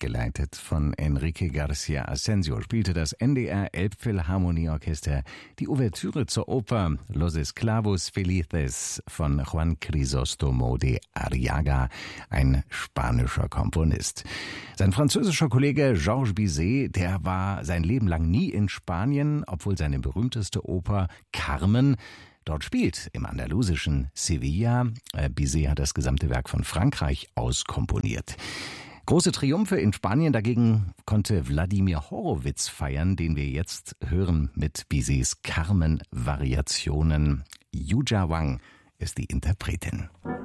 geleitet von Enrique García Asensio, spielte das NDR Elbphilharmonieorchester die Ouvertüre zur Oper Los Esclavos Felices von Juan Crisóstomo de Arriaga, ein spanischer Komponist. Sein französischer Kollege Georges Bizet, der war sein Leben lang nie in Spanien, obwohl seine berühmteste Oper Carmen dort spielt, im andalusischen Sevilla. Bizet hat das gesamte Werk von Frankreich aus komponiert. Große Triumphe in Spanien dagegen konnte Wladimir Horowitz feiern, den wir jetzt hören mit Bizets Carmen-Variationen. Yuja Wang ist die Interpretin.